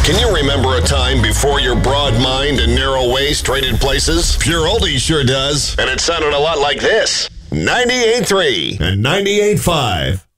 Can you remember a time before your broad mind and narrow waist traded places? Pure Oldie sure does. And it sounded a lot like this. 98.3 and 98.5.